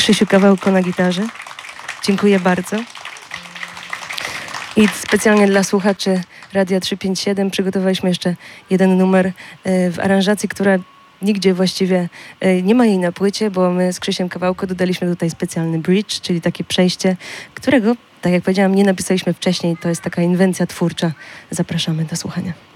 Krzysiu Kawałko na gitarze. Dziękuję bardzo. I specjalnie dla słuchaczy Radia 357 przygotowaliśmy jeszcze jeden numer w aranżacji, która nigdzie właściwie nie ma jej na płycie, bo my z Krzysiem Kawałko dodaliśmy tutaj specjalny bridge, czyli takie przejście, którego, tak jak powiedziałam, nie napisaliśmy wcześniej. To jest taka inwencja twórcza. Zapraszamy do słuchania.